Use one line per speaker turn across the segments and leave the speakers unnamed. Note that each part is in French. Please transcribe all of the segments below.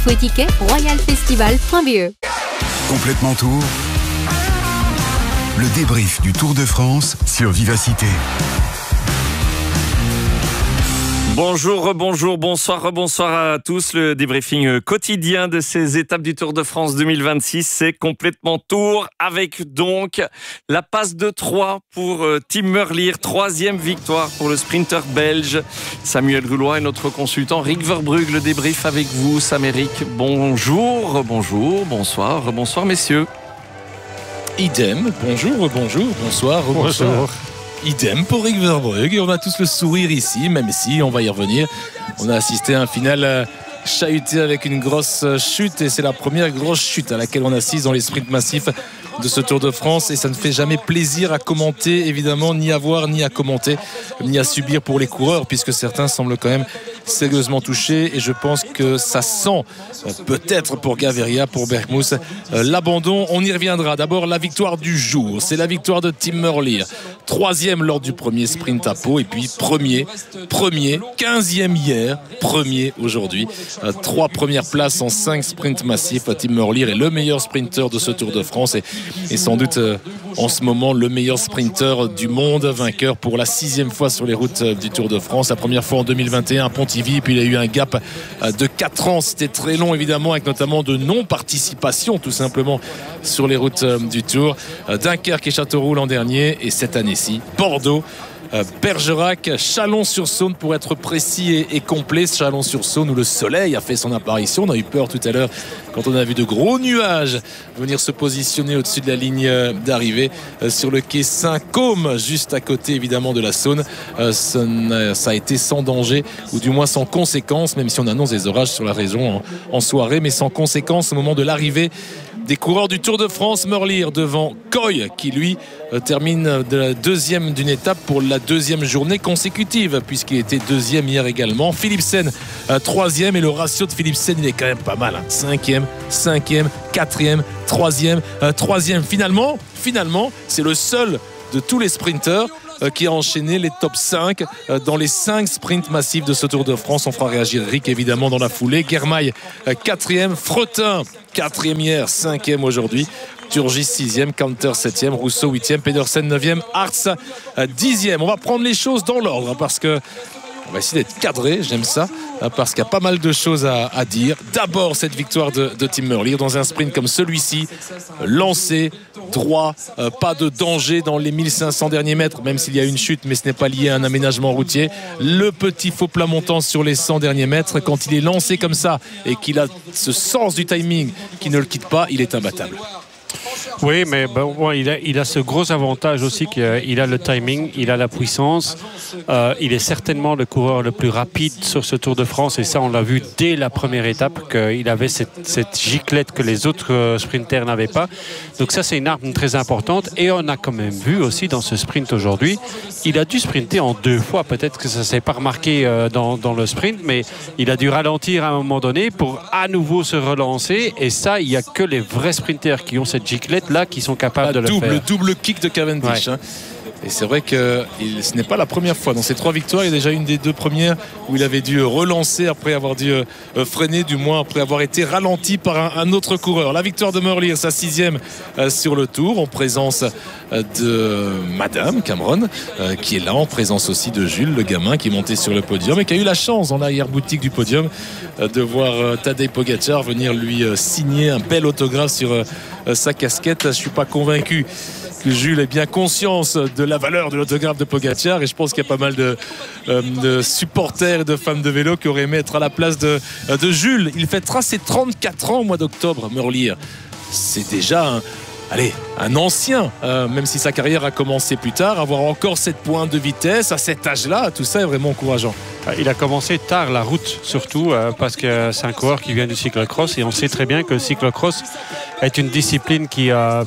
Info et tickets, royalfestival.be.
Complètement Tour. Le débrief du Tour de France sur Vivacité.
Bonjour, bonsoir à tous. Le débriefing quotidien de ces étapes du Tour de France 2026, c'est Complètement Tour, avec donc la passe de 3 pour Tim Merlier, 3e victoire pour le sprinter belge Samuel Goulois et notre consultant Rick Verbrugge. Le débrief avec vous, Sam Eric. Bonjour, bonsoir messieurs.
Idem, bonjour, bonsoir. Idem pour Rick Verbrugge, et on a tous le sourire ici, même si on va y revenir. On a assisté à un final chahuté avec une grosse chute, et c'est la première grosse chute à laquelle on assiste dans les sprints massifs de ce Tour de France, et ça ne fait jamais plaisir à commenter, évidemment, ni à voir, ni à commenter, ni à subir pour les coureurs, puisque certains semblent quand même sérieusement touchés, et je pense que ça sent peut-être pour Gaviria, pour Bergmuth, l'abandon. On y reviendra. D'abord, la victoire du jour, c'est la victoire de Tim Merlier, 3e lors du premier sprint à Pau, et puis premier, 15e hier, premier aujourd'hui. 3 premières places en 5 sprints massifs. Tim Merlier est le meilleur sprinter de ce Tour de France, et sans doute en ce moment le meilleur sprinter du monde, vainqueur pour la 6e fois sur les routes du Tour de France. La première fois en 2021 à Pontivy, puis il a eu un gap de 4 ans. C'était très long, évidemment, avec notamment de non-participation tout simplement sur les routes du Tour. Dunkerque et Châteauroux l'an dernier, et cette année-ci Bordeaux, Bergerac, Chalon-sur-Saône pour être précis et complet. Chalon-sur-Saône où le soleil a fait son apparition. On a eu peur tout à l'heure quand on a vu de gros nuages venir se positionner au-dessus de la ligne d'arrivée sur le quai Saint-Côme, juste à côté évidemment de la Saône. Ça a été sans danger, ou du moins sans conséquence, même si on annonce des orages sur la région en soirée, mais sans conséquence au moment de l'arrivée des coureurs du Tour de France. Merlier devant Coy, qui lui termine de la 2e d'une étape pour la 2e journée consécutive, puisqu'il était 2e hier également. Philipsen 3e, et le ratio de Philipsen il est quand même pas mal, 5e, 4e, 3e. Finalement c'est le seul de tous les sprinteurs qui a enchaîné les top 5 dans les 5 sprints massifs de ce Tour de France. On fera réagir Rick évidemment dans la foulée. Germail 4e, Fretin 4e hier, 5e aujourd'hui, Turgis 6e, Canter 7e, Rousseau 8e, Pedersen 9e, Hartz 10e. On va prendre les choses dans l'ordre, parce que on va essayer d'être cadré, j'aime ça, parce qu'il y a pas mal de choses à dire. D'abord, cette victoire de Tim Merlier dans un sprint comme celui-ci, lancé, droit, pas de danger dans les 1500 derniers mètres, même s'il y a une chute, mais ce n'est pas lié à un aménagement routier. Le petit faux plat montant sur les 100 derniers mètres, quand il est lancé comme ça et qu'il a ce sens du timing qui ne le quitte pas, il est imbattable.
Oui, mais il a ce gros avantage aussi qu'il a le timing, il a la puissance. Il est certainement le coureur le plus rapide sur ce Tour de France, et ça on l'a vu dès la première étape, qu'il avait cette giclette que les autres sprinters n'avaient pas. Donc ça, c'est une arme très importante, et on a quand même vu aussi dans ce sprint aujourd'hui, il a dû sprinter en 2 fois. Peut-être que ça ne s'est pas remarqué dans le sprint, mais il a dû ralentir à un moment donné pour à nouveau se relancer, et ça, il n'y a que les vrais sprinters qui ont cette giclette là qui sont capables de le faire.
Le double kick de Cavendish, ouais. Et c'est vrai que ce n'est pas la première fois. Dans ces 3 victoires, il y a déjà une des 2 premières où il avait dû relancer après avoir dû freiner, du moins après avoir été ralenti par un autre coureur. La victoire de Merlier, sa 6e sur le Tour, en présence de Madame Cameron, qui est là, en présence aussi de Jules, le gamin qui est monté sur le podium et qui a eu la chance, dans l'arrière-boutique du podium, de voir Tadej Pogačar venir lui signer un bel autographe sur sa casquette. Je ne suis pas convaincu que Jules ait bien conscience de la valeur de l'autographe de Pogačar, et je pense qu'il y a pas mal de supporters et de fans de vélo qui auraient aimé être à la place de Jules. Il fêtera ses 34 ans au mois d'octobre, Merlier. C'est déjà un ancien, même si sa carrière a commencé plus tard. Avoir encore cette pointe de vitesse à cet âge-là, tout ça est vraiment encourageant.
Il a commencé tard la route, surtout parce que c'est un coureur qui vient du cyclocross, et on sait très bien que le cyclocross est une discipline qui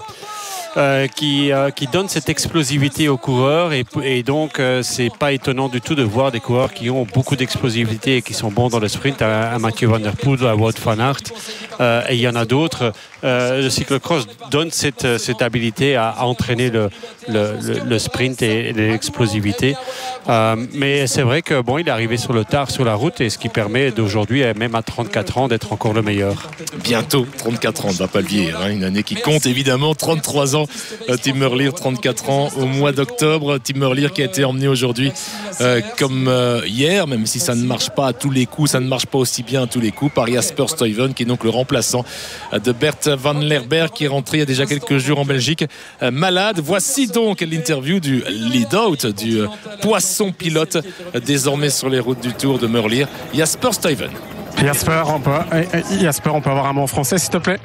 donne cette explosivité aux coureurs, et donc c'est pas étonnant du tout de voir des coureurs qui ont beaucoup d'explosivité et qui sont bons dans le sprint, à Mathieu Van Der Poel, à Wout van Aert, et il y en a d'autres. Le cyclocross donne cette habilité à entraîner le sprint et l'explosivité. Mais c'est vrai que il est arrivé sur le tard sur la route, et ce qui permet d'aujourd'hui, même à 34 ans, d'être encore le meilleur.
Bientôt 34 ans, on ne va pas le vieillir, hein, une année qui compte évidemment. 33 ans, Tim Merlier, 34 ans au mois d'octobre. Tim Merlier qui a été emmené aujourd'hui comme hier, même si ça ne marche pas à tous les coups, ça ne marche pas aussi bien à tous les coups, par Jasper Stuyven, qui est donc le remplaçant de Bert Van Lerberg, qui est rentré il y a déjà quelques jours en Belgique malade. Voici donc l'interview du lead-out, du poisson pilote désormais sur les routes du Tour de Merlier, Jasper Stuyven.
Jasper, on peut avoir un mot en français, s'il te plaît?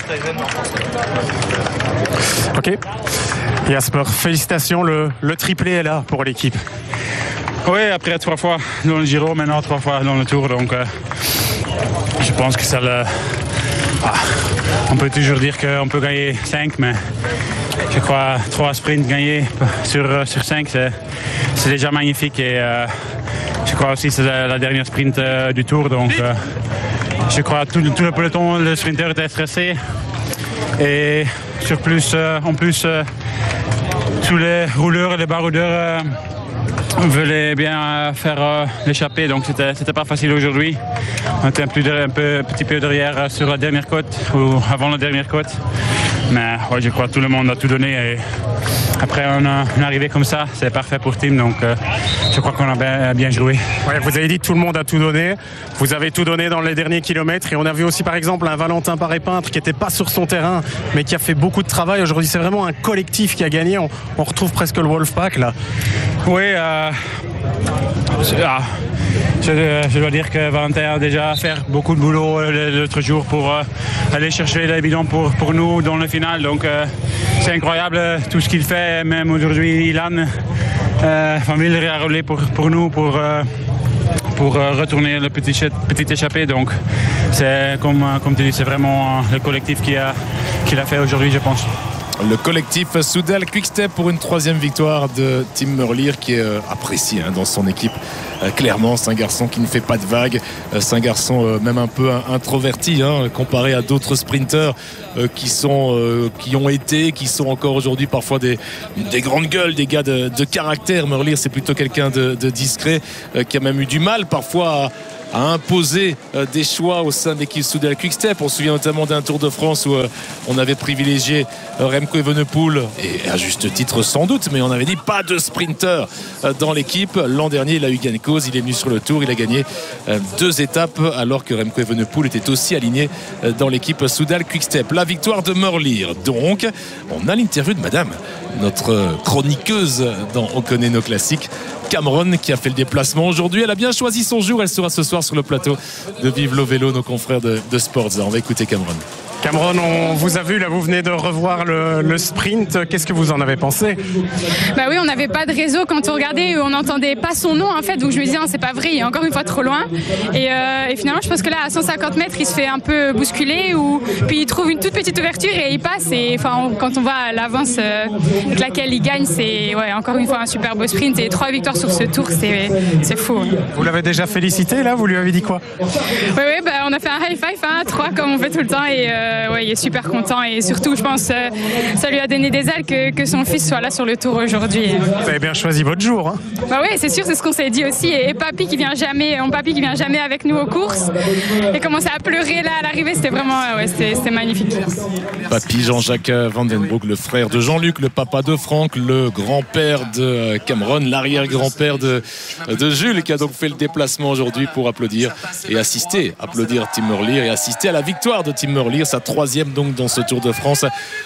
Ok. Jasper, félicitations, le triplé est là pour l'équipe.
Oui, après 3 fois dans le Giro, maintenant 3 fois dans le Tour, donc je pense que ça le... on peut toujours dire qu'on peut gagner 5, mais je crois 3 sprints gagnés sur 5, c'est déjà magnifique, et je crois aussi que c'est la dernière sprint du Tour, donc je crois que tout le peloton, le sprinter était stressé, et en plus tous les rouleurs et les baroudeurs voulaient bien faire l'échappée, donc c'était pas facile aujourd'hui. On était un petit peu derrière sur la dernière côte, ou avant la dernière côte, mais je crois que tout le monde a tout donné, et après on est arrivé comme ça, c'est parfait pour Tim, donc je crois qu'on a bien joué.
Ouais, vous avez dit que tout le monde a tout donné, vous avez tout donné dans les derniers kilomètres, et on a vu aussi par exemple un Valentin Paré-Peintre qui n'était pas sur son terrain mais qui a fait beaucoup de travail. Aujourd'hui c'est vraiment un collectif qui a gagné, on retrouve presque le Wolfpack là.
Oui, je dois dire que Valentin a déjà fait beaucoup de boulot l'autre jour pour aller chercher les bidons pour nous dans le final, donc c'est incroyable tout ce qu'il fait. Même aujourd'hui Ilan Van Wilder a roulé pour nous pour retourner le petit échappé, donc c'est comme tu dis, c'est vraiment le collectif qui l'a fait aujourd'hui, je pense.
Le collectif Soudal Quick-Step pour une 3e victoire de Tim Merlier, qui est apprécié dans son équipe. Clairement, c'est un garçon qui ne fait pas de vagues, c'est un garçon même un peu introverti comparé à d'autres sprinteurs qui sont encore aujourd'hui parfois des grandes gueules, des gars de caractère. Merlier, c'est plutôt quelqu'un de discret, qui a même eu du mal parfois à imposer des choix au sein de l'équipe Soudal Quick-Step. On se souvient notamment d'un Tour de France où on avait privilégié Remco Evenepoel, et à juste titre sans doute, mais on avait dit pas de sprinter dans l'équipe. L'an dernier, il a eu gain de cause, il est venu sur le Tour, il a gagné 2 étapes, alors que Remco Evenepoel était aussi aligné dans l'équipe Soudal Quick-Step. La victoire de Merlier, donc. On a l'interview de madame, notre chroniqueuse dans On connaît nos classiques, Cameron, qui a fait le déplacement aujourd'hui. Elle a bien choisi son jour, elle sera ce soir sur le plateau de Vive le Vélo, nos confrères de Sportza. On va écouter Cameron.
Cameron, on vous a vu, là vous venez de revoir le sprint, qu'est-ce que vous en avez pensé?
Oui, on n'avait pas de réseau quand on regardait, on n'entendait pas son nom en fait, donc je me disais c'est pas vrai, il est encore une fois trop loin, et finalement je pense que là à 150 mètres il se fait un peu bousculer, puis il trouve une toute petite ouverture et il passe, et quand on voit l'avance avec laquelle il gagne, c'est encore une fois un super beau sprint, et 3 victoires sur ce tour, c'est fou.
Vous l'avez déjà félicité là, vous lui avez dit quoi?
Oui, on a fait un high five à 3 comme on fait tout le temps, et il est super content, et surtout je pense ça lui a donné des ailes que son fils soit là sur le Tour aujourd'hui.
Vous avez bien choisi votre jour, hein?
Oui, c'est sûr, c'est ce qu'on s'est dit aussi, et papy qui vient jamais avec nous aux courses et commençait à pleurer là à l'arrivée, c'était vraiment c'était magnifique.
Papy Jean-Jacques Van den Broek, le frère de Jean-Luc, le papa de Franck, le grand-père de Cameron, l'arrière-grand-père de Jules, qui a donc fait le déplacement aujourd'hui pour applaudir Tim Merlier et assister à la victoire de Tim Merlier, sa 3e donc dans ce Tour de France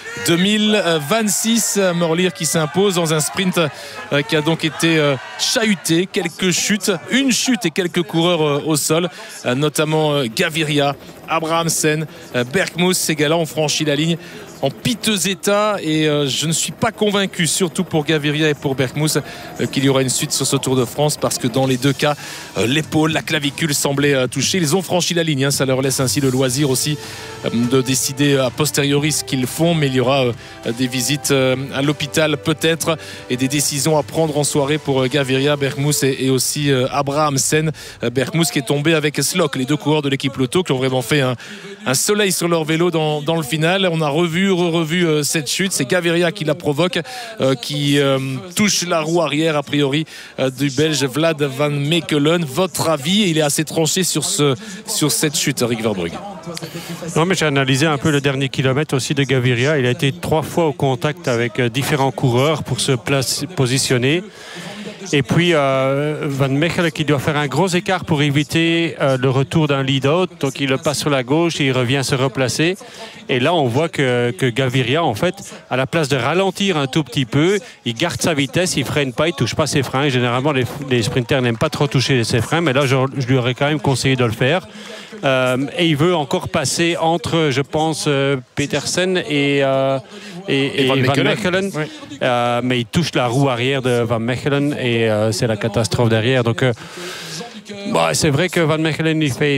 2026. Merlier qui s'impose dans un sprint qui a donc été chahuté, une chute et quelques coureurs au sol, notamment Gaviria, Abrahamsen, Bergmus. Ces gars-là ont franchi la ligne en piteux état, et je ne suis pas convaincu, surtout pour Gaviria et pour Bergmus, qu'il y aura une suite sur ce Tour de France, parce que dans les 2 cas, l'épaule, la clavicule semblaient toucher. Ils ont franchi la ligne, ça leur laisse ainsi le loisir aussi de décider a posteriori ce qu'ils font, mais il y aura des visites à l'hôpital peut-être, et des décisions à prendre en soirée pour Gaviria, Bergmus et aussi Abrahamsen. Bergmus qui est tombé avec Slok, les 2 coureurs de l'équipe Lotto qui ont vraiment fait fait un soleil sur leur vélo dans le final. On a revu cette chute. C'est Gaviria qui la provoque, qui touche la roue arrière a priori du Belge Vlad van Mechelen. Votre avis, il est assez tranché sur cette chute, Rick Verbrugge.
Non, mais j'ai analysé un peu le dernier kilomètre aussi de Gaviria. Il a été 3 fois au contact avec différents coureurs pour se positionner. Et puis Van Mechelen qui doit faire un gros écart pour éviter le retour d'un lead-out. Donc il le passe sur la gauche et il revient se replacer. Et là on voit que Gaviria, en fait, à la place de ralentir un tout petit peu, il garde sa vitesse, il freine pas, il touche pas ses freins. Généralement les sprinters n'aiment pas trop toucher ses freins, mais là je lui aurais quand même conseillé de le faire. Et il veut encore passer entre, je pense, Petersen et Van Mechelen. Oui. Mais il touche la roue arrière de Van Mechelen et c'est la catastrophe derrière. Donc c'est vrai que Van Mechelen il fait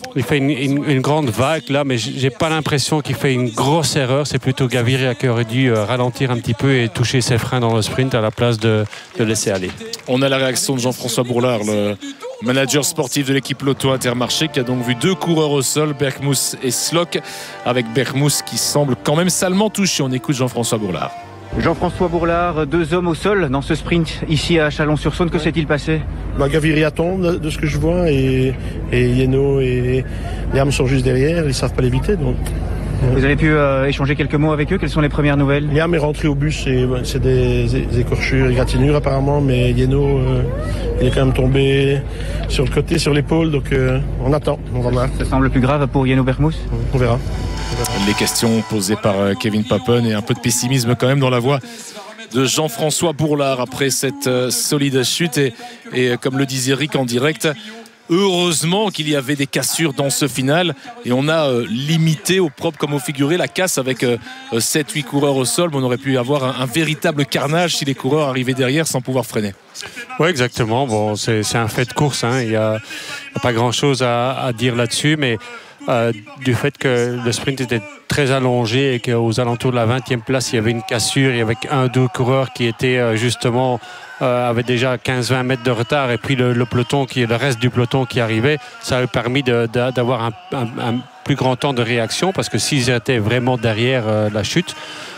une grande vague là, mais j'ai pas l'impression qu'il fait une grosse erreur. C'est plutôt Gaviria qui aurait dû ralentir un petit peu et toucher ses freins dans le sprint à la place de laisser aller.
On a la réaction de Jean-François Bourlard, le manager sportif de l'équipe Lotto Intermarché, qui a donc vu 2 coureurs au sol, Bergmoes et Slok, avec Bergmoes qui semble quand même salement touché. On écoute Jean-François Bourlard.
Jean-François Bourlard, 2 hommes au sol dans ce sprint ici à Chalon-sur-Saône. Que s'est-il passé?
Gaviria tombe de ce que je vois et Yeno et Liam sont juste derrière, ils ne savent pas l'éviter. Donc.
Vous avez pu échanger quelques mots avec eux? Quelles sont les premières nouvelles?
Liam est rentré au bus et c'est des écorchures, égratignures apparemment, mais Yeno il est quand même tombé sur le côté, sur l'épaule, donc on attend, on va voir.
Ça semble plus grave pour Yeno Bergmoes?
On verra.
Les questions posées par Kevin Papen et un peu de pessimisme quand même dans la voix de Jean-François Bourlard après cette solide chute et comme le disait Rick en direct, heureusement qu'il y avait des cassures dans ce final et on a limité au propre comme au figuré la casse avec 7-8 coureurs au sol, mais on aurait pu avoir un véritable carnage si les coureurs arrivaient derrière sans pouvoir freiner.
Oui, exactement. Bon, c'est un fait de course, hein. Il y a pas grand-chose à dire là-dessus, mais du fait que le sprint était très allongé et qu'aux alentours de la 20e place, il y avait une cassure, il y avait 1-2 coureurs qui étaient justement avait déjà 15-20 mètres de retard et puis le peloton le reste du peloton qui arrivait, ça a permis d'avoir un plus grand temps de réaction, parce que s'ils étaient vraiment derrière la chute,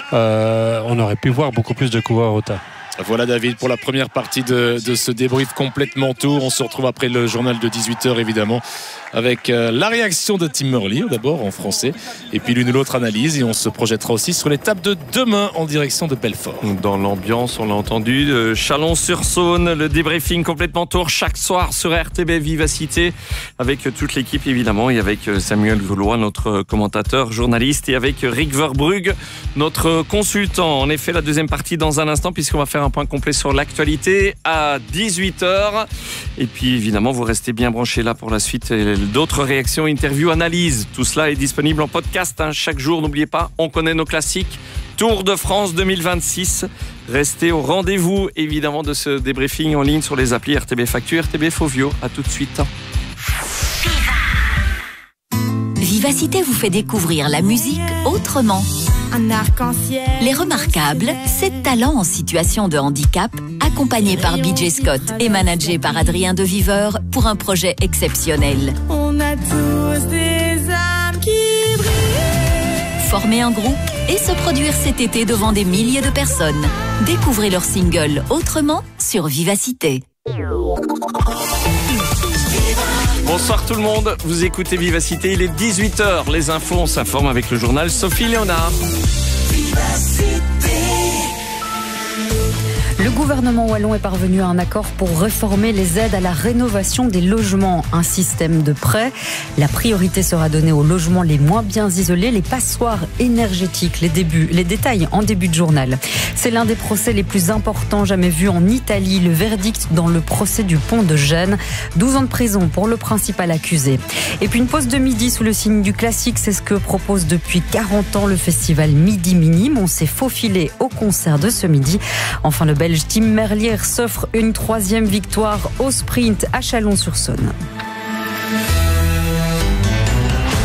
on aurait pu voir beaucoup plus de coureurs au tas.
Voilà David pour la première partie de ce débrief complètement tour. On se retrouve après le journal de 18h évidemment avec la réaction de Tim Murley d'abord en français et puis l'une ou l'autre analyse, et on se projettera aussi sur l'étape de demain en direction de Belfort.
Dans l'ambiance, on l'a entendu, de Chalon-sur-Saône, le débriefing complètement tour chaque soir sur RTB Vivacité avec toute l'équipe évidemment et avec Samuel Gaulois, notre commentateur journaliste, et avec Rick Verbrugge, notre consultant. En effet, la deuxième partie dans un instant, puisqu'on va faire un point complet sur l'actualité à 18h. Et puis évidemment, vous restez bien branchés là pour la suite. Et d'autres réactions, interviews, analyses. Tout cela est disponible en podcast chaque jour. N'oubliez pas, on connaît nos classiques. Tour de France 2026. Restez au rendez-vous évidemment de ce débriefing en ligne sur les applis RTB Factu, RTB Fovio. À tout de suite.
Vivacité vous fait découvrir la musique autrement.
Un arc-en-ciel.
Les Remarquables, 7 talents en situation de handicap, accompagnés par BJ Scott et managés par Adrien de Viveur pour un projet exceptionnel.
On a tous des âmes qui brillent.
Former un groupe et se produire cet été devant des milliers de personnes. Découvrez leur single Autrement sur Vivacité.
Bonsoir tout le monde, vous écoutez Vivacité, il est 18h, les infos, on s'informe avec le journal Sophie Léonard.
Le gouvernement wallon est parvenu à un accord pour réformer les aides à la rénovation des logements, un système de prêt. La priorité sera donnée aux logements les moins bien isolés, les passoires énergétiques. Les détails en début de journal. C'est l'un des procès les plus importants jamais vus en Italie. Le verdict dans le procès du pont de Gênes. 12 ans de prison pour le principal accusé. Et puis une pause de midi sous le signe du classique, c'est ce que propose depuis 40 ans le festival Midi Minime. On s'est faufilé au concert de ce midi. Enfin, le Belge Tim Merlier s'offre une 3e victoire au sprint à Chalon-sur-Saône.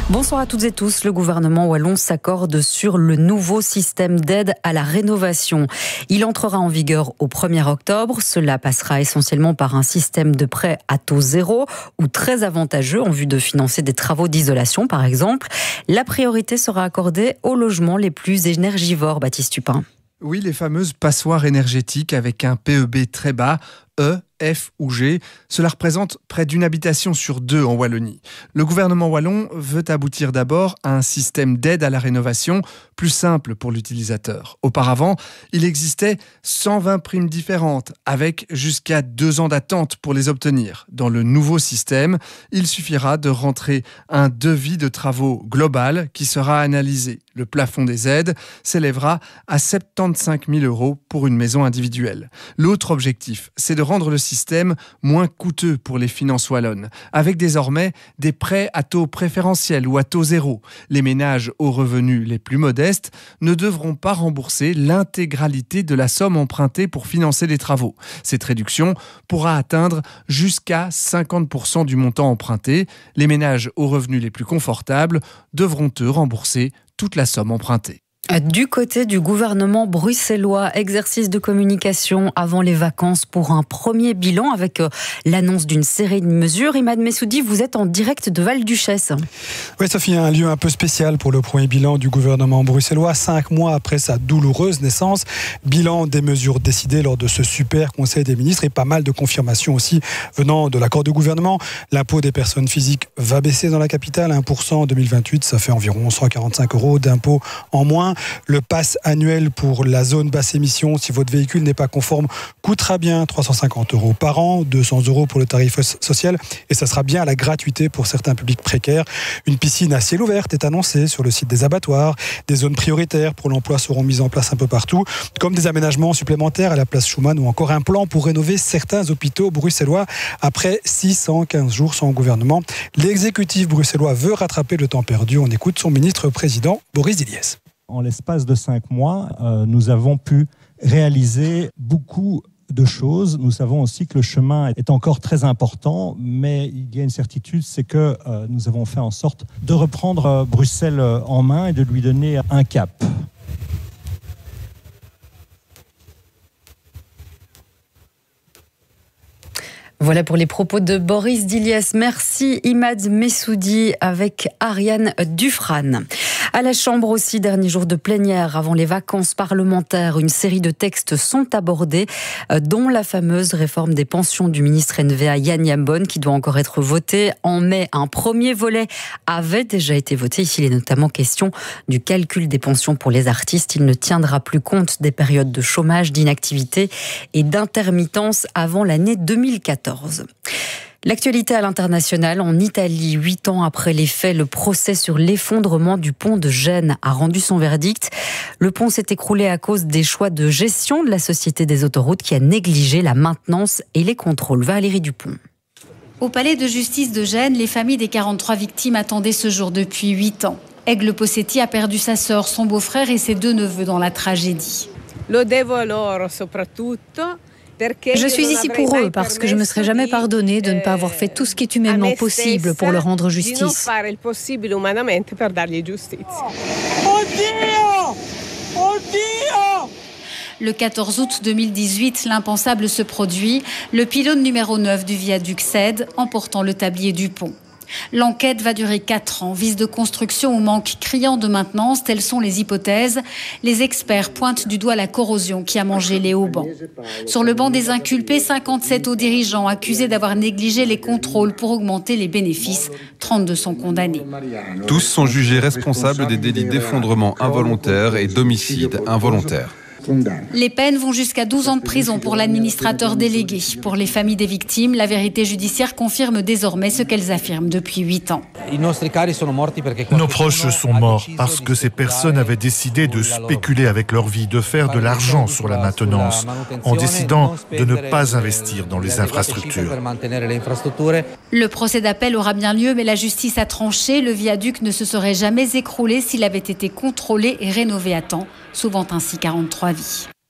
Bonsoir à toutes et tous. Le gouvernement wallon s'accorde sur le nouveau système d'aide à la rénovation. Il entrera en vigueur au 1er octobre. Cela passera essentiellement par un système de prêt à taux zéro ou très avantageux en vue de financer des travaux d'isolation, par exemple. La priorité sera accordée aux logements les plus énergivores, Baptiste Tupin.
Oui, les fameuses passoires énergétiques avec un PEB très bas, E, F ou G. Cela représente près d'une habitation sur 2 en Wallonie. Le gouvernement wallon veut aboutir d'abord à un système d'aide à la rénovation plus simple pour l'utilisateur. Auparavant, il existait 120 primes différentes avec jusqu'à 2 ans d'attente pour les obtenir. Dans le nouveau système, il suffira de rentrer un devis de travaux global qui sera analysé. Le plafond des aides s'élèvera à 75 000 € pour une maison individuelle. L'autre objectif, c'est de rendre le système moins coûteux pour les finances wallonnes, avec désormais des prêts à taux préférentiels ou à taux zéro. Les ménages aux revenus les plus modestes ne devront pas rembourser l'intégralité de la somme empruntée pour financer les travaux. Cette réduction pourra atteindre jusqu'à 50% du montant emprunté. Les ménages aux revenus les plus confortables devront eux rembourser toute la somme empruntée.
Du côté du gouvernement bruxellois, exercice de communication avant les vacances pour un premier bilan avec l'annonce d'une série de mesures. Imad Messoudi, vous êtes en direct de Val-Duchesse.
Oui, Sophie, un lieu un peu spécial pour le premier bilan du gouvernement bruxellois, 5 mois après sa douloureuse naissance. Bilan des mesures décidées lors de ce super conseil des ministres et pas mal de confirmations aussi venant de l'accord de gouvernement. L'impôt des personnes physiques va baisser dans la capitale, 1% en 2028, ça fait environ 145 € d'impôt en moins. Le pass annuel pour la zone basse émission, si votre véhicule n'est pas conforme, coûtera bien 350 € par an, 200 € pour le tarif social, et ça sera bien à la gratuité pour certains publics précaires. Une piscine à ciel ouvert est annoncée sur le site des abattoirs. Des zones prioritaires pour l'emploi seront mises en place un peu partout, comme des aménagements supplémentaires à la place Schumann ou encore un plan pour rénover certains hôpitaux bruxellois après 615 jours sans gouvernement. L'exécutif bruxellois veut rattraper le temps perdu. On écoute son ministre-président Boris Diliès.
En l'espace de 5 mois, nous avons pu réaliser beaucoup de choses. Nous savons aussi que le chemin est encore très important, mais il y a une certitude, c'est que nous avons fait en sorte de reprendre Bruxelles en main et de lui donner un cap.
Voilà pour les propos de Boris Diliès. Merci Imad Messoudi avec Ariane Dufrane. À la Chambre aussi, dernier jour de plénière avant les vacances parlementaires, une série de textes sont abordés, dont la fameuse réforme des pensions du ministre NVA Yann Yambon, qui doit encore être votée. En mai, un premier volet avait déjà été voté. Ici, il est notamment question du calcul des pensions pour les artistes. Il ne tiendra plus compte des périodes de chômage, d'inactivité et d'intermittence avant l'année 2014. L'actualité à l'international, en Italie, 8 ans après les faits, le procès sur l'effondrement du pont de Gênes a rendu son verdict. Le pont s'est écroulé à cause des choix de gestion de la Société des autoroutes qui a négligé la maintenance et les contrôles. Valérie Dupont.
Au palais de justice de Gênes, les familles des 43 victimes attendaient ce jour depuis 8 ans. Aigle Possetti a perdu sa sœur, son beau-frère et ses 2 neveux dans la tragédie.
Je suis ici pour eux parce que je ne me serais jamais pardonné de ne pas avoir fait tout ce qui est humainement possible pour leur rendre justice.
Le 14 août 2018, l'impensable se produit. Le pylône numéro 9 du viaduc cède, emportant le tablier du pont. L'enquête va durer 4 ans. Vice de construction ou manque criant de maintenance, telles sont les hypothèses. Les experts pointent du doigt la corrosion qui a mangé les haubans. Sur le banc des inculpés, 57 hauts dirigeants accusés d'avoir négligé les contrôles pour augmenter les bénéfices. 32 sont condamnés.
Tous sont jugés responsables des délits d'effondrement involontaire et d'homicide involontaire.
Les peines vont jusqu'à 12 ans de prison pour l'administrateur délégué. Pour les familles des victimes, la vérité judiciaire confirme désormais ce qu'elles affirment depuis 8 ans.
Nos proches sont morts parce que ces personnes avaient décidé de spéculer avec leur vie, de faire de l'argent sur la maintenance, en décidant de ne pas investir dans les infrastructures.
Le procès d'appel aura bien lieu, mais la justice a tranché. Le viaduc ne se serait jamais écroulé s'il avait été contrôlé et rénové à temps, sauvant ainsi 43 vies.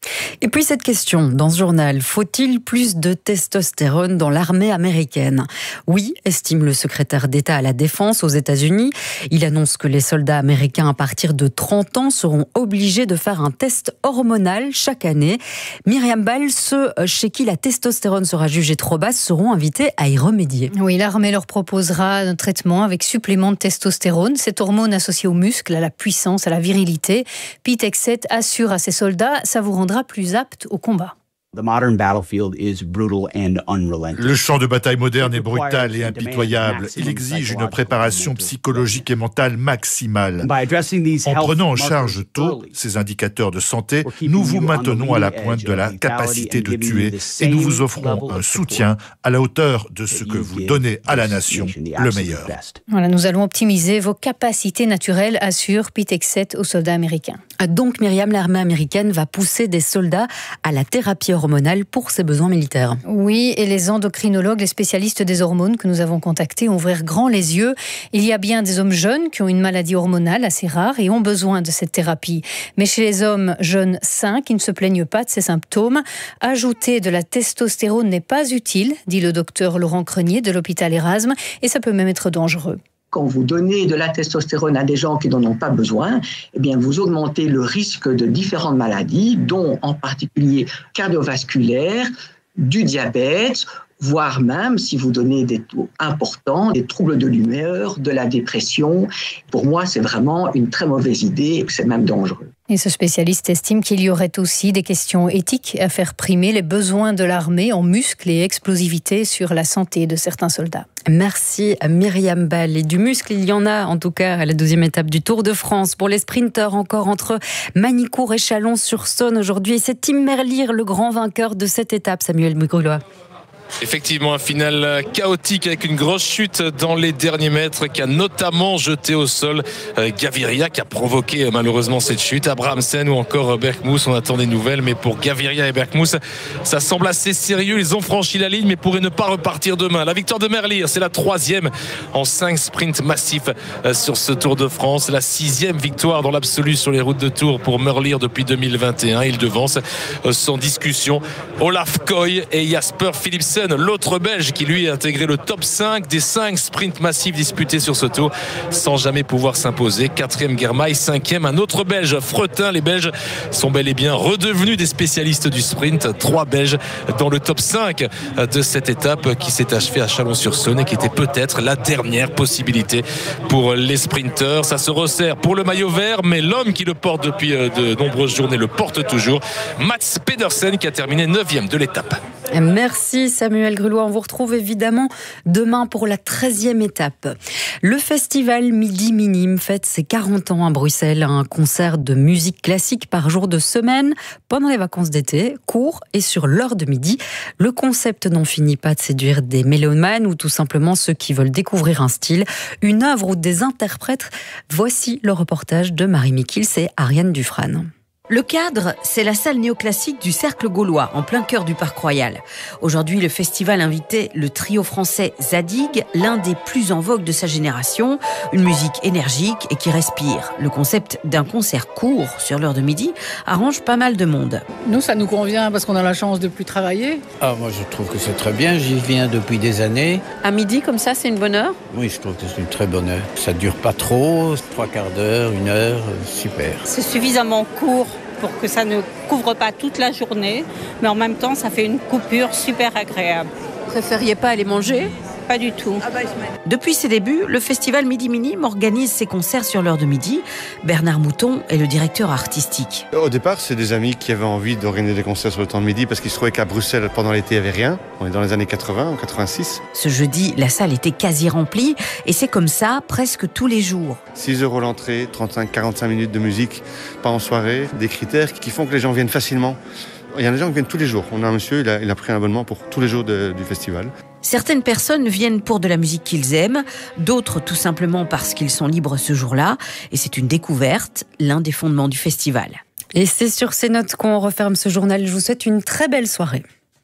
Et puis cette question dans ce journal, faut-il plus de testostérone dans l'armée américaine ? Oui, estime le secrétaire d'État à la Défense aux États-Unis. Il annonce que les soldats américains à partir de 30 ans seront obligés de faire un test hormonal chaque année. Myriam Ball, ceux chez qui la testostérone sera jugée trop basse seront invités à y remédier.
Oui, l'armée leur proposera un traitement avec supplément de testostérone, cette hormone associée aux muscles, à la puissance, à la virilité. Pete Hegseth assure à ses soldats, ça vous rendra plus apte au combat.
The modern battlefield is brutal and unrelenting.
Le champ de bataille moderne est brutal et impitoyable. Il exige une préparation psychologique et mentale maximale. En prenant en charge tôt ces indicateurs de santé, nous vous maintenons à la pointe de la capacité de tuer et nous vous offrons un soutien à la hauteur de ce que vous donnez à la nation, le meilleur.
Voilà, nous allons optimiser vos capacités naturelles, assure Pete Hegseth aux soldats américains.
Donc Myriam, l'armée américaine va pousser des soldats à la thérapie hormonale pour ses besoins militaires.
Oui, et les endocrinologues, les spécialistes des hormones que nous avons contactés ont ouvert grand les yeux. Il y a bien des hommes jeunes qui ont une maladie hormonale assez rare et ont besoin de cette thérapie. Mais chez les hommes jeunes sains qui ne se plaignent pas de ces symptômes, ajouter de la testostérone n'est pas utile, dit le docteur Laurent Crenier de l'hôpital Erasme, et ça peut même être dangereux.
Quand vous donnez de la testostérone à des gens qui n'en ont pas besoin, eh bien vous augmentez le risque de différentes maladies, dont en particulier cardiovasculaires, du diabète, voire même, si vous donnez des taux importants, des troubles de l'humeur, de la dépression. Pour moi, c'est vraiment une très mauvaise idée, c'est même dangereux.
Et ce spécialiste estime qu'il y aurait aussi des questions éthiques à faire primer les besoins de l'armée en muscles et explosivité sur la santé de certains soldats.
Merci à Myriam Ball. Et du muscle, il y en a en tout cas à la 12e étape du Tour de France. Pour les sprinteurs, encore entre Magny-Cours et Chalon-sur-Saône aujourd'hui. Et c'est Tim Merlier, le grand vainqueur de cette étape, Samuel Mugrulois.
Effectivement, un final chaotique avec une grosse chute dans les derniers mètres qui a notamment jeté au sol Gaviria, qui a provoqué malheureusement cette chute. Abrahamsen ou encore Bergmous, on attend des nouvelles, mais pour Gaviria et Bergmous, ça semble assez sérieux. Ils ont franchi la ligne, mais pourraient ne pas repartir demain. La victoire de Merlier, c'est la 3e en 5 sprints massifs sur ce Tour de France. La 6e victoire dans l'absolu sur les routes de Tour pour Merlier depuis 2021. Il devance sans discussion Olaf Koy et Jasper Philipsen, l'autre Belge qui lui a intégré le top 5 des 5 sprints massifs disputés sur ce tour sans jamais pouvoir s'imposer. 4e Germain, 5e un autre Belge, Fretin. Les Belges sont bel et bien redevenus des spécialistes du sprint. 3 Belges dans le top 5 de cette étape qui s'est achevée à Chalon-sur-Saône et qui était peut-être la dernière possibilité pour les sprinteurs. Ça se resserre pour le maillot vert, mais l'homme qui le porte depuis de nombreuses journées le porte toujours. Mats Pedersen qui a terminé 9e de l'étape.
Merci Samuel Grulois. On vous retrouve évidemment demain pour la 13e étape. Le festival Midi Minime fête ses 40 ans à Bruxelles. Un concert de musique classique par jour de semaine pendant les vacances d'été, court et sur l'heure de midi. Le concept n'en finit pas de séduire des mélomanes ou tout simplement ceux qui veulent découvrir un style, une œuvre ou des interprètes. Voici le reportage de Marie Mikils et Ariane Dufresne.
Le cadre, c'est la salle néoclassique du Cercle Gaulois, en plein cœur du Parc Royal. Aujourd'hui, le festival invitait le trio français Zadig, l'un des plus en vogue de sa génération, une musique énergique et qui respire. Le concept d'un concert court sur l'heure de midi arrange pas mal de monde.
Nous, ça nous convient parce qu'on a la chance de plus travailler.
Ah, moi, je trouve que c'est très bien. J'y viens depuis des années.
À midi, comme ça, c'est une bonne heure ?
Oui, je trouve que c'est une très bonne heure. Ça dure pas trop, 3/4 d'heure, 1 heure, super.
C'est suffisamment court pour que ça ne couvre pas toute la journée, mais en même temps, ça fait une coupure super agréable.
Vous préfériez pas aller manger ?
Pas du tout.
Depuis ses débuts, le festival Midi Minime organise ses concerts sur l'heure de midi. Bernard Mouton est le directeur artistique.
Au départ, c'est des amis qui avaient envie d'organiser des concerts sur le temps de midi parce qu'ils se trouvaient qu'à Bruxelles, pendant l'été, il n'y avait rien. On est dans les années 80, en 86.
Ce jeudi, la salle était quasi remplie et c'est comme ça presque tous les jours.
6 € l'entrée, 35-45 minutes de musique, pas en soirée. Des critères qui font que les gens viennent facilement. Il y a des gens qui viennent tous les jours. On a un monsieur, il a pris un abonnement pour tous les jours du festival.
Certaines personnes viennent pour de la musique qu'ils aiment, d'autres tout simplement parce qu'ils sont libres ce jour-là. Et c'est une découverte, l'un des fondements du festival.
Et c'est sur ces notes qu'on referme ce journal. Je vous souhaite une très belle soirée.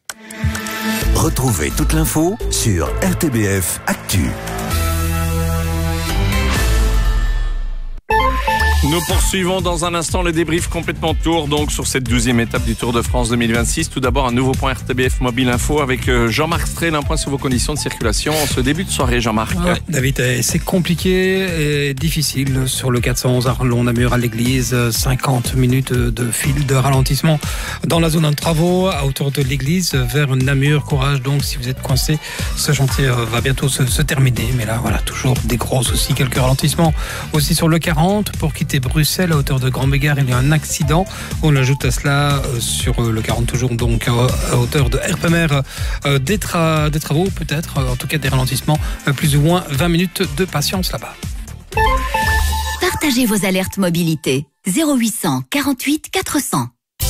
Retrouvez toute l'info sur RTBF Actu.
Nous poursuivons dans un instant le débrief complètement tour, donc sur cette 12e étape du Tour de France 2026. Tout d'abord, un nouveau point RTBF Mobile Info avec Jean-Marc Strel, un point sur vos conditions de circulation en ce début de soirée, Jean-Marc.
Ouais, David, c'est compliqué et difficile sur le 411 Arlon-Namur à l'église. 50 minutes de fil de ralentissement dans la zone de travaux à hauteur de l'église vers Namur. Courage donc si vous êtes coincé. Ce chantier va bientôt se terminer. Mais là, voilà, toujours des gros soucis. Quelques ralentissements aussi sur le 40 pour quitter Bruxelles à hauteur de Grand-Bégard. Il y a un accident. On ajoute à cela sur le 40 toujours donc à hauteur de Herpemer des travaux peut-être, en tout cas des ralentissements, plus ou moins 20 minutes de patience là-bas.
Partagez vos alertes mobilité 0800 48 400.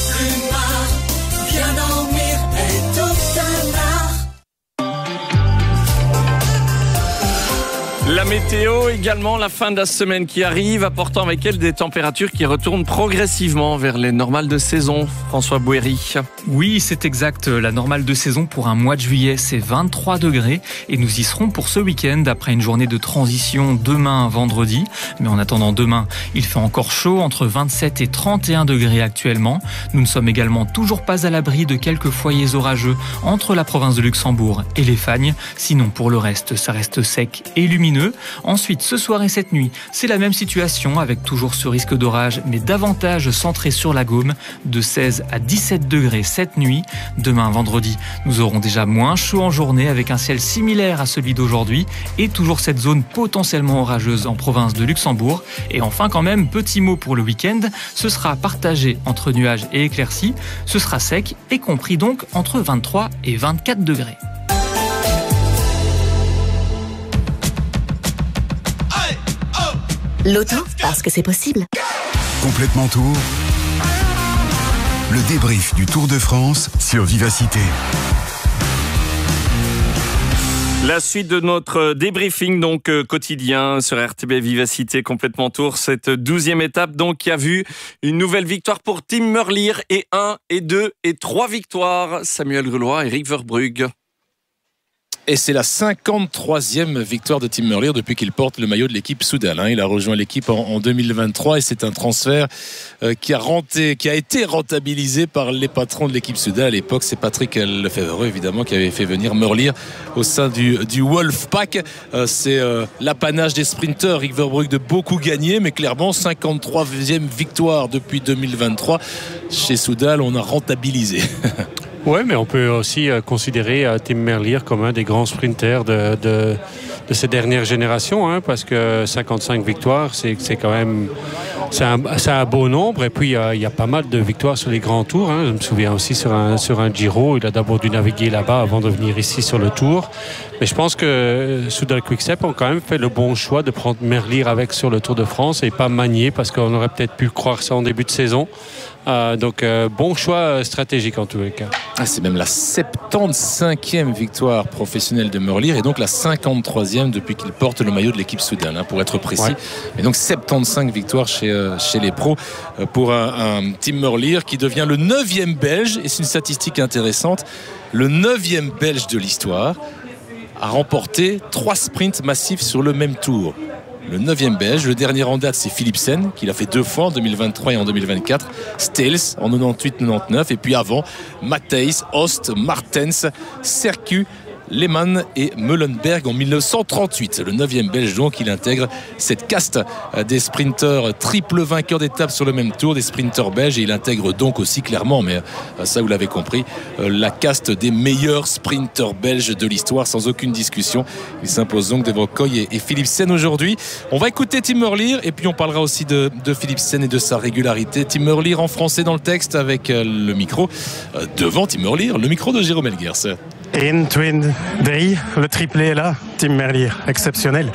La météo également, la fin de la semaine qui arrive, apportant avec elle des températures qui retournent progressivement vers les normales de saison. François Bouéry.
Oui, c'est exact. La normale de saison pour un mois de juillet, c'est 23 degrés. Et nous y serons pour ce week-end, après une journée de transition demain, vendredi. Mais en attendant demain, il fait encore chaud, entre 27 et 31 degrés actuellement. Nous ne sommes également toujours pas à l'abri de quelques foyers orageux entre la province de Luxembourg et les Fagnes. Sinon, pour le reste, ça reste sec et lumineux. Ensuite, ce soir et cette nuit, c'est la même situation avec toujours ce risque d'orage, mais davantage centré sur la Gaume, de 16 à 17 degrés cette nuit. Demain, vendredi, nous aurons déjà moins chaud en journée avec un ciel similaire à celui d'aujourd'hui et toujours cette zone potentiellement orageuse en province de Luxembourg. Et enfin, quand même, petit mot pour le week-end, ce sera partagé entre nuages et éclaircies. Ce sera sec et compris donc entre 23 et 24 degrés.
L'auto, parce que c'est possible.
Complètement tour. Le débrief du Tour de France sur Vivacité.
La suite de notre débriefing donc quotidien sur RTB Vivacité complètement tour, cette 12e étape donc qui a vu une nouvelle victoire pour Tim Merlier et 1 et 2 et 3 victoires. Samuel Grulois, Eric Verbrugge.
Et c'est la 53e victoire de Tim Merlier depuis qu'il porte le maillot de l'équipe Soudal. Il a rejoint l'équipe en 2023 et c'est un transfert qui a été rentabilisé par les patrons de l'équipe Soudal. À l'époque, c'est Patrick Lefebvre, évidemment, qui avait fait venir Merlier au sein du Wolfpack. C'est l'apanage des sprinteurs, Eric Verbrugge, de beaucoup gagner, mais clairement, 53e victoire depuis 2023. Chez Soudal, on a rentabilisé.
Oui, mais on peut aussi considérer Tim Merlier comme un des grands sprinters de ces dernières générations, parce que 55 victoires, c'est quand même c'est un beau nombre. Et puis il y a pas mal de victoires sur les grands tours. Je me souviens aussi sur un Giro, il a d'abord dû naviguer là-bas avant de venir ici sur le Tour. Mais je pense que Soudal Quick-Step ont quand même fait le bon choix de prendre Merlier avec sur le Tour de France et pas Magnier, parce qu'on aurait peut-être pu croire ça en début de saison. Donc bon choix stratégique en tous les cas.
C'est même la 75e victoire professionnelle de Merlier et donc la 53e depuis qu'il porte le maillot de l'équipe Soudal, pour être précis. Ouais. Et donc 75 victoires chez les pros pour un Tim Merlier qui devient le 9e Belge, et c'est une statistique intéressante, le 9e Belge de l'histoire a remporté 3 sprints massifs sur le même tour. Le 9e Belge, le dernier en date, c'est Philipsen, qui l'a fait 2 fois en 2023 et en 2024. Stels en 98-99. Et puis avant, Matthijs, Host, Martens, Sercu, Lehmann et Meulenberg en 1938. Le 9e Belge, donc, il intègre cette caste des sprinteurs triple vainqueurs d'étapes sur le même tour, des sprinteurs belges, et il intègre donc aussi clairement, mais ça vous l'avez compris, la caste des meilleurs sprinteurs belges de l'histoire, sans aucune discussion. Il s'impose donc devant Koy et Philipsen aujourd'hui. On va écouter Tim Merlier et puis on parlera aussi de Philipsen et de sa régularité. Tim Merlier en français dans le texte avec le micro devant Tim Merlier, le micro de Jérôme Elguers.
1, 2, 3, le triplé est là, Tim Merlier, exceptionnel.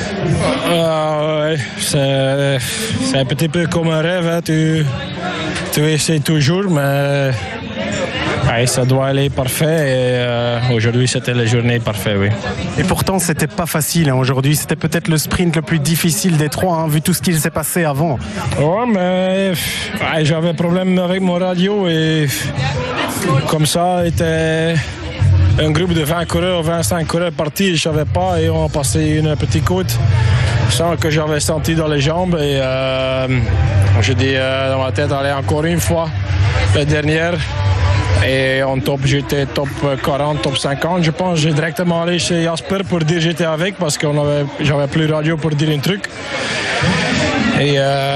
Ouais, c'est un petit peu comme un rêve, tu essaies toujours, mais ouais, ça doit aller parfait. Et aujourd'hui, c'était la journée parfaite, oui.
Et pourtant, c'était pas facile. Aujourd'hui, c'était peut-être le sprint le plus difficile des 3, vu tout ce qui s'est passé avant.
Ouais, mais j'avais problème avec mon radio et comme ça, était un groupe de 20 coureurs, 25 coureurs partis, je ne savais pas, et on a passé une petite côte. sans que j'avais senti dans les jambes. Et j'ai dit dans ma tête, allez, encore une fois, la dernière. Et en top, j'étais top 40, top 50. Je pense j'ai directement allé chez Jasper pour dire que j'étais avec parce que j'avais plus de radio pour dire un truc. Et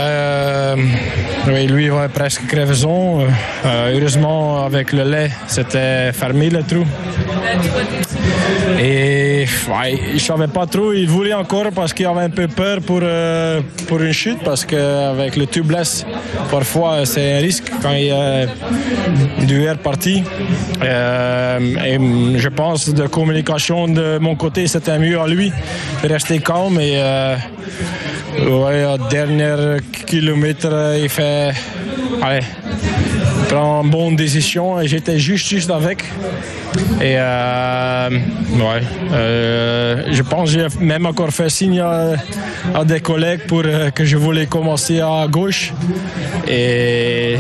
oui, lui il avait presque crevaison. Heureusement, avec le lait, c'était fermé le trou. Et ouais, je ne savais pas trop, il voulait encore parce qu'il avait un peu peur pour une chute parce qu'avec le tubeless, parfois c'est un risque quand il y a du air parti. Et je pense de communication de mon côté, c'était mieux à lui de rester calme et ouais, au dernier kilomètre, il fait allez, il prend une bonne décision et j'étais juste avec. Et ouais, je pense que j'ai même encore fait signe à des collègues pour que je voulais commencer à gauche. Et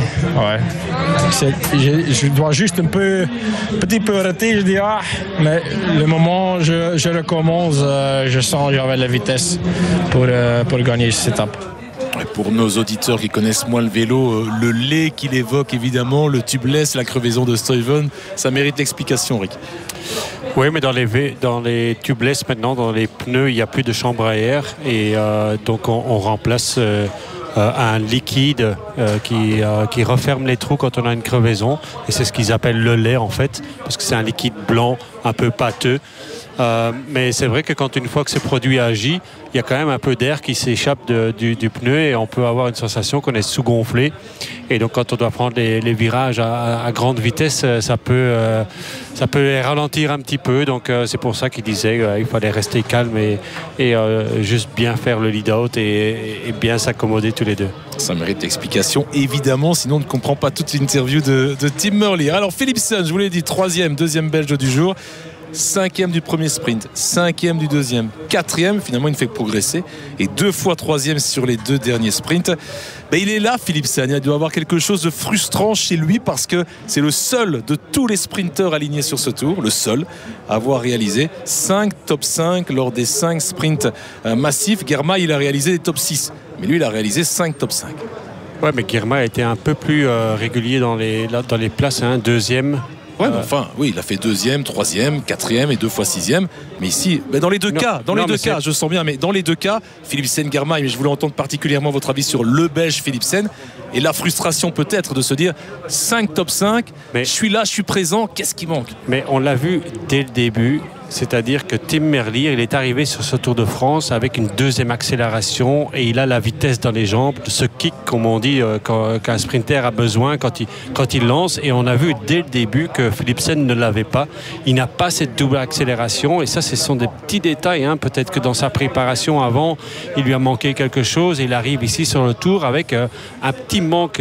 ouais, je dois juste un petit peu arrêter. Je dis mais le moment où je recommence, je sens que j'avais la vitesse pour gagner cette étape.
Pour nos auditeurs qui connaissent moins le vélo, le lait qu'il évoque évidemment, le tubeless, la crevaison de Stuyven, ça mérite l'explication, Rick.
Oui, mais dans les tubeless maintenant, dans les pneus, il n'y a plus de chambre à air et donc on remplace un liquide qui referme les trous quand on a une crevaison et c'est ce qu'ils appellent le lait en fait, parce que c'est un liquide blanc un peu pâteux. Mais c'est vrai que quand une fois que ce produit agit, il y a quand même un peu d'air qui s'échappe du pneu et on peut avoir une sensation qu'on est sous-gonflé. Et donc quand on doit prendre les virages à grande vitesse, ça peut ralentir un petit peu. Donc c'est pour ça qu'il disait qu'il fallait rester calme et juste bien faire le lead-out et bien s'accommoder tous les deux.
Ça mérite explication, évidemment, sinon on ne comprend pas toute l'interview de Tim Merlier. Alors Philipsen, je vous l'ai dit, 3e, 2e belge du jour. 5e du premier sprint, 5e du deuxième, 4e, finalement il ne fait que progresser et 2 fois 3e sur les 2 derniers sprints. Ben, il est là, Philipsen, il doit avoir quelque chose de frustrant chez lui parce que c'est le seul de tous les sprinteurs alignés sur ce tour, le seul à avoir réalisé 5 top 5 lors des 5 sprints massifs. Girmay, il a réalisé des top 6, mais lui il a réalisé 5 top 5.
Ouais, mais Girmay a été un peu plus régulier dans les places, hein, 2e.
Ouais, mais enfin, oui, il a fait 2e, 3e, 4e et 2 fois 6e. Mais ici, dans les deux cas, je sens bien, mais dans les deux cas, Philipsen, Girmay, mais je voulais entendre particulièrement votre avis sur le belge Philipsen et la frustration peut-être de se dire 5 top 5, mais je suis là, je suis présent, qu'est-ce qui manque?
Mais on l'a vu dès le début. C'est-à-dire que Tim Merlier, il est arrivé sur ce Tour de France avec une 2e accélération et il a la vitesse dans les jambes, ce kick, comme on dit, qu'un sprinter a besoin quand il lance. Et on a vu dès le début que Philipsen ne l'avait pas. Il n'a pas cette double accélération et ça, ce sont des petits détails. Hein. Peut-être que dans sa préparation avant, il lui a manqué quelque chose et il arrive ici sur le Tour avec un petit manque